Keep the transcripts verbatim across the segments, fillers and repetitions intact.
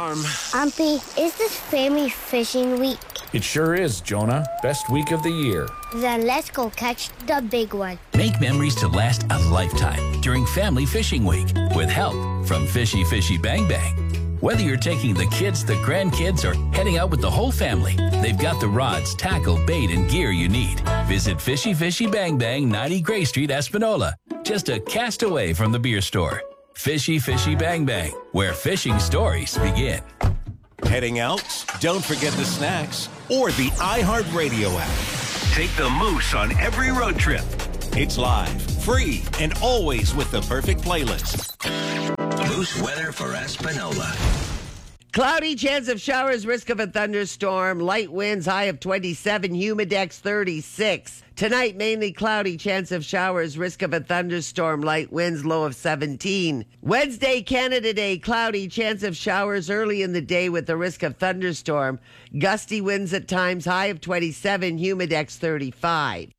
Storm. Auntie, is this family fishing week? It sure is, Jonah. Best week of the year. Then let's go catch the big one. Make memories to last a lifetime during Family Fishing Week with help from Fishy Fishy Bang Bang. Whether you're taking the kids, the grandkids, or heading out with the whole family, they've got the rods, tackle, bait, and gear you need. Visit Fishy Fishy Bang Bang, ninety Gray Street, Espanola. Just a cast away from the beer store. Fishy Fishy Bang Bang, where fishing stories begin. Heading out? Don't forget the snacks or the iHeartRadio app. Take the Moose on every road trip. It's live, free, and always with the perfect playlist. Moose weather for Espanola. Cloudy, chance of showers, risk of a thunderstorm, light winds, high of twenty-seven, humidex thirty-six. Tonight, mainly cloudy, chance of showers, risk of a thunderstorm, light winds, low of seventeen. Wednesday, Canada Day, cloudy, chance of showers early in the day with the risk of thunderstorm, gusty winds at times, high of twenty-seven, humidex thirty-five.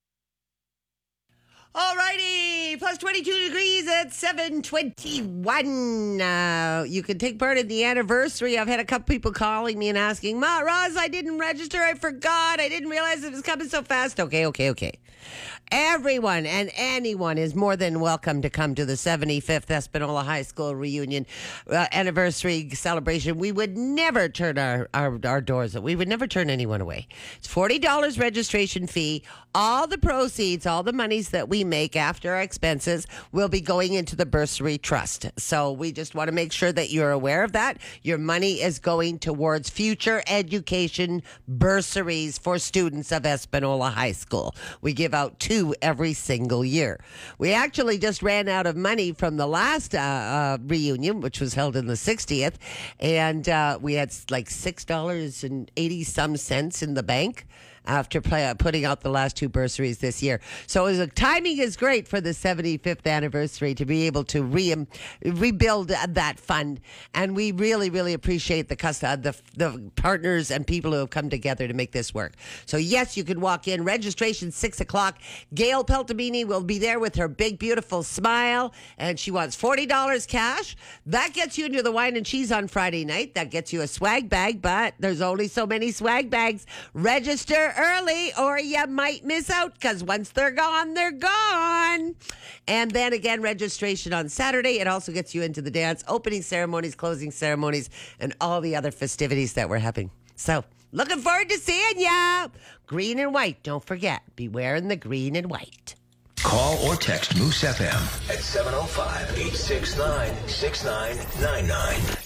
All righty, plus twenty-two degrees at seven twenty-one. Uh, you can take part in the anniversary. I've had a couple people calling me and asking, Ma, Roz, I didn't register. I forgot. I didn't realize it was coming so fast. Okay, okay, okay. Everyone and anyone is more than welcome to come to the seventy-fifth Espanola High School reunion uh, anniversary celebration. We would never turn our, our, our doors. We would never turn anyone away. It's forty dollars registration fee. All the proceeds, all the monies that we make after our expenses will be going into the bursary trust. So we just want to make sure that you're aware of that. Your money is going towards future education bursaries for students of Espanola High School. We give out two every single year. We actually just ran out of money from the last uh, uh, reunion, which was held in the sixtieth, and uh, we had like six dollars and eighty some cents in the bank after play, uh, putting out the last two bursaries this year. So the timing is great for the seventy-fifth anniversary to be able to re- rebuild that fund. And we really, really appreciate the, cust- the the partners and people who have come together to make this work. So yes, you can walk in. Registration six o'clock. Gail Peltomini will be there with her big, beautiful smile. And she wants forty dollars cash. That gets you into the wine and cheese on Friday night. That gets you a swag bag, but there's only so many swag bags. Register early or you might miss out because once they're gone, they're gone. And then again, registration on Saturday. It also gets you into the dance, opening ceremonies, closing ceremonies, and all the other festivities that we're having. So looking forward to seeing ya. Green and white. Don't forget, be wearing the green and white. Call or text Moose F M at seven oh five, eight six nine, six nine nine nine.